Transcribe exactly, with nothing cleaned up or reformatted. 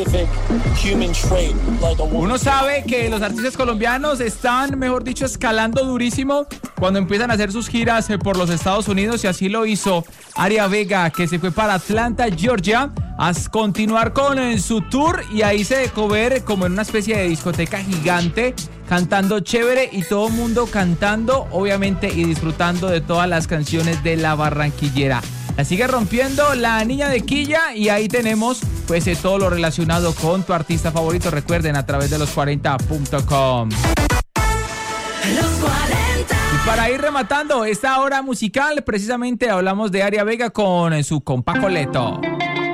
Uno sabe que los artistas colombianos están, mejor dicho, escalando durísimo cuando empiezan a hacer sus giras por los Estados Unidos, y así lo hizo Aria Vega, que se fue para Atlanta, Georgia, a continuar con su tour, y ahí se dejó ver como en una especie de discoteca gigante, cantando chévere y todo el mundo cantando, obviamente, y disfrutando de todas las canciones de la barranquillera. La sigue rompiendo la niña de Quilla, y ahí tenemos pues eh, todo lo relacionado con tu artista favorito. Recuerden, a través de los cuarenta punto com. Los cuarenta. Y para ir rematando esta hora musical, precisamente hablamos de Aria Vega con su compa Coleto.